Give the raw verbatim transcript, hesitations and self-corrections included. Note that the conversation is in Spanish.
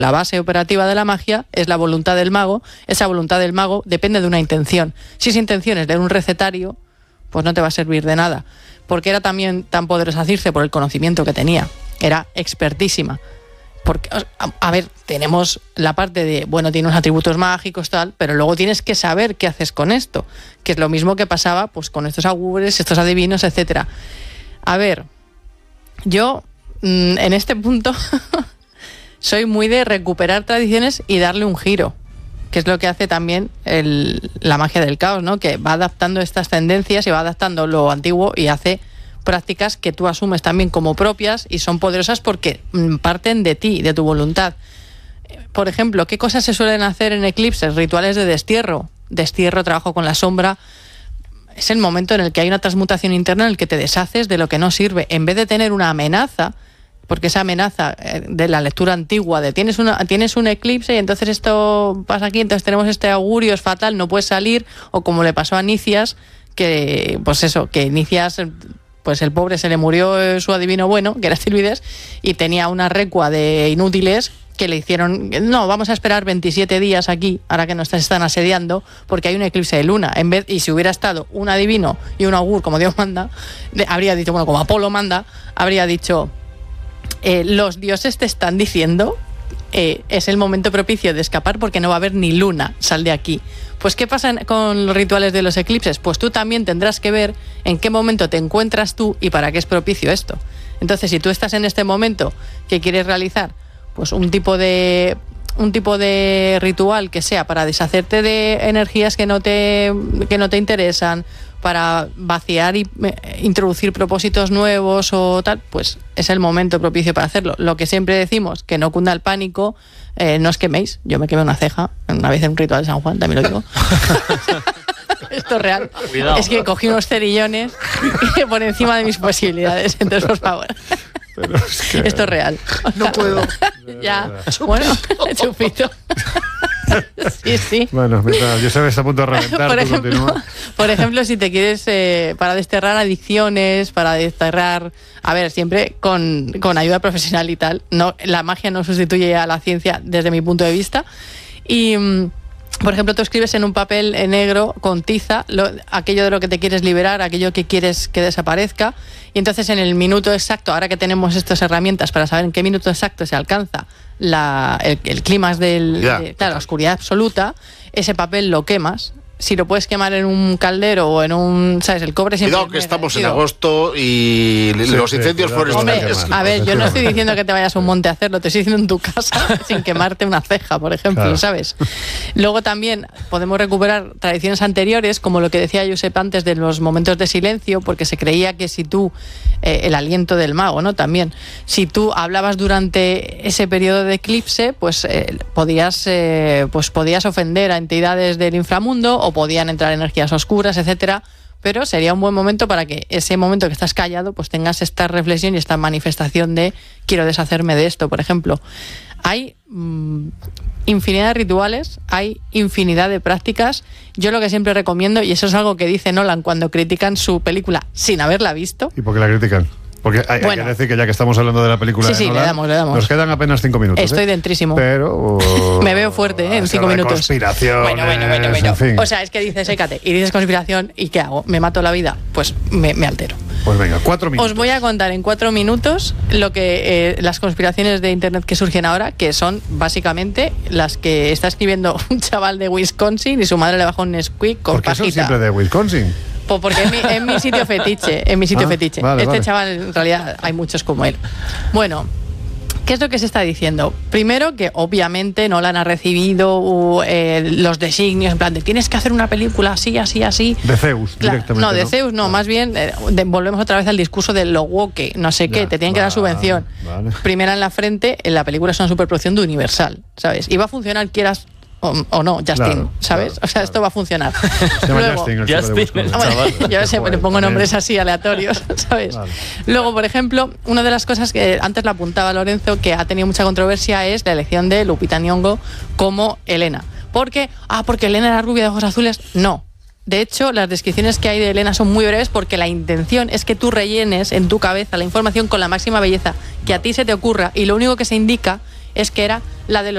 La base operativa de la magia es la voluntad del mago. Esa voluntad del mago depende de una intención. Si esa intención es leer un recetario, pues no te va a servir de nada. Porque era también tan poderosa Circe por el conocimiento que tenía. Era expertísima. Porque, a, a ver, tenemos la parte de, bueno, tiene unos atributos mágicos, tal, pero luego tienes que saber qué haces con esto. Que es lo mismo que pasaba pues con estos augures, estos adivinos, etcétera. A ver, yo mmm, en este punto... soy muy de recuperar tradiciones y darle un giro, que es lo que hace también el, la magia del caos, ¿no? Que va adaptando estas tendencias y va adaptando lo antiguo y hace prácticas que tú asumes también como propias y son poderosas porque parten de ti, de tu voluntad. Por ejemplo, ¿qué cosas se suelen hacer en eclipses? Rituales de destierro. Destierro, trabajo con la sombra. Es el momento en el que hay una transmutación interna en el que te deshaces de lo que no sirve. En vez de tener una amenaza, porque esa amenaza de la lectura antigua de tienes una tienes un eclipse y entonces esto pasa aquí, entonces tenemos este augurio, es fatal, no puedes salir, o como le pasó a Nicias, que pues eso, que Nicias, pues el pobre se le murió su adivino bueno, que era Silvides, y tenía una recua de inútiles que le hicieron, no, vamos a esperar veintisiete días aquí, ahora que nos están asediando, porque hay un eclipse de luna. En vez, y si hubiera estado un adivino y un augur, como Dios manda, habría dicho, bueno, como Apolo manda, habría dicho... Eh, los dioses te están diciendo eh, es el momento propicio de escapar porque no va a haber ni luna, sal de aquí. Pues ¿qué pasa con los rituales de los eclipses? Pues tú también tendrás que ver en qué momento te encuentras tú y para qué es propicio esto. Entonces, si tú estás en este momento que quieres realizar pues un tipo de un tipo de ritual que sea para deshacerte de energías que no te que no te interesan, para vaciar y eh, introducir propósitos nuevos o tal, pues es el momento propicio para hacerlo. Lo que siempre decimos, que no cunda el pánico, eh, no os queméis. Yo me quemé una ceja una vez en un ritual de San Juan, también lo digo. Esto es real. Cuidado. Es que cogí unos cerillones por encima de mis posibilidades, entonces por favor. Pero es que... Esto es real. No puedo. Ya, bueno, chupito. Sí, sí. Bueno, mientras Josep está a punto de reventar, por, tú ejemplo, continúa. Por ejemplo, si te quieres, eh, para desterrar adicciones, para desterrar, a ver, siempre con, con ayuda profesional y tal, no, la magia no sustituye a la ciencia desde mi punto de vista. Y, por ejemplo, tú escribes en un papel negro con tiza lo, aquello de lo que te quieres liberar, aquello que quieres que desaparezca, y entonces en el minuto exacto, ahora que tenemos estas herramientas para saber en qué minuto exacto se alcanza la, el, el clímax del, yeah. de claro, la oscuridad absoluta, ese papel lo quemas. Si lo puedes quemar en un caldero o en un, ¿sabes? El cobre siempre... Cuidado que estamos en agosto y sí, los incendios sí, forestales... A ver, yo no estoy diciendo que te vayas a un monte a hacerlo, te estoy diciendo en tu casa sin quemarte una ceja, por ejemplo, claro. ¿Sabes? Luego también podemos recuperar tradiciones anteriores, como lo que decía Josep antes de los momentos de silencio, porque se creía que si tú, eh, el aliento del mago, ¿no? También, si tú hablabas durante ese periodo de eclipse, pues eh, podías, eh, pues podías ofender a entidades del inframundo o podían entrar energías oscuras, etcétera, pero sería un buen momento para que ese momento que estás callado pues tengas esta reflexión y esta manifestación de quiero deshacerme de esto, por ejemplo. Hay mmm, infinidad de rituales, hay infinidad de prácticas. Yo lo que siempre recomiendo, y eso es algo que dice Nolan cuando critican su película sin haberla visto. ¿Y por qué la critican? Porque hay, bueno, hay que decir que ya que estamos hablando de la película sí, de sí, Nolan, le damos, le damos. Nos quedan apenas cinco minutos. Estoy ¿eh? dentrísimo. Pero... Uh, me veo fuerte ¿eh? en cinco minutos. Conspiración. Bueno, bueno, bueno, bueno. En fin. O sea, es que dices, sécate, y dices conspiración, ¿y qué hago? ¿Me mato la vida? Pues me, me altero. Pues venga, cuatro minutos. Os voy a contar en cuatro minutos lo que eh, las conspiraciones de internet que surgen ahora, que son básicamente las que está escribiendo un chaval de Wisconsin y su madre le bajó un Nesquik con ¿Por qué pajita. son siempre de Wisconsin? Pues porque es mi, es mi sitio fetiche, es mi sitio ah, fetiche. Vale, este vale. chaval, en realidad, hay muchos como él. Bueno, ¿qué es lo que se está diciendo? Primero, que obviamente Nolan ha recibido uh, eh, los designios, en plan de tienes que hacer una película así, así, así. De Zeus, Cla- directamente. No, de ¿no? Zeus no, más bien eh, de, volvemos otra vez al discurso de lo woke, no sé qué, ya, te tienen vale, que dar subvención. Vale. Primera en la frente, en la película es una superproducción de Universal, ¿sabes? Y va a funcionar, quieras o, o no, Justin, claro, ¿sabes? Claro, o sea, claro. esto va a funcionar. Se llama Luego, Justin, el Justin, chico de el Wisconsin. chaval. yo sé, le pongo nombres así aleatorios, ¿sabes? Vale. Luego, por ejemplo, una de las cosas que antes la apuntaba Lorenzo, que ha tenido mucha controversia, es la elección de Lupita Nyong'o como Elena. ¿Por qué? Ah, porque Elena era rubia de ojos azules. No. De hecho, las descripciones que hay de Elena son muy breves porque la intención es que tú rellenes en tu cabeza la información con la máxima belleza que a ti se te ocurra y lo único que se indica es que era la de los